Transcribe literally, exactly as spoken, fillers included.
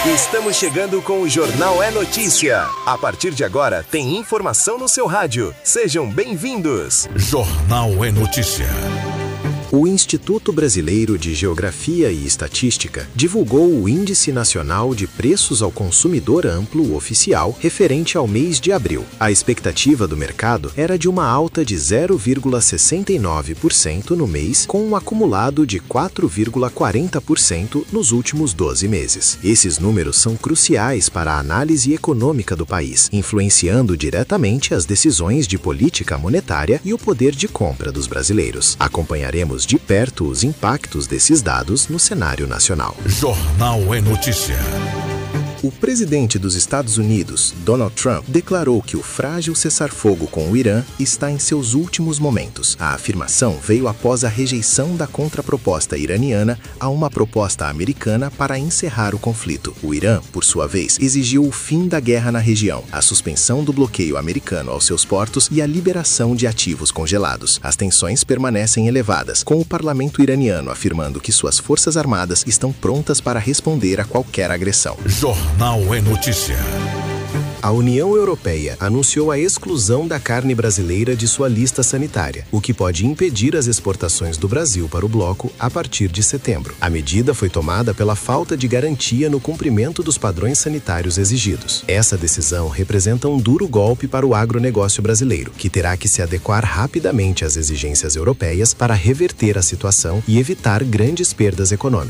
Estamos chegando com o Jornal É Notícia. A partir de agora, tem informação no seu rádio. Sejam bem-vindos. Jornal É Notícia. O Instituto Brasileiro de Geografia e Estatística divulgou o Índice Nacional de Preços ao Consumidor Amplo oficial referente ao mês de abril. A expectativa do mercado era de uma alta de zero vírgula sessenta e nove por cento no mês, com um acumulado de quatro vírgula quarenta por cento nos últimos doze meses. Esses números são cruciais para a análise econômica do país, influenciando diretamente as decisões de política monetária e o poder de compra dos brasileiros. Acompanharemos de perto os impactos desses dados no cenário nacional. Jornal É Notícia. O presidente dos Estados Unidos, Donald Trump, declarou que o frágil cessar-fogo com o Irã está em seus últimos momentos. A afirmação veio após a rejeição da contraproposta iraniana a uma proposta americana para encerrar o conflito. O Irã, por sua vez, exigiu o fim da guerra na região, a suspensão do bloqueio americano aos seus portos e a liberação de ativos congelados. As tensões permanecem elevadas, com o parlamento iraniano afirmando que suas forças armadas estão prontas para responder a qualquer agressão. Jornal É Notícia. A União Europeia anunciou a exclusão da carne brasileira de sua lista sanitária, o que pode impedir as exportações do Brasil para o bloco a partir de setembro. A medida foi tomada pela falta de garantia no cumprimento dos padrões sanitários exigidos. Essa decisão representa um duro golpe para o agronegócio brasileiro, que terá que se adequar rapidamente às exigências europeias para reverter a situação e evitar grandes perdas econômicas.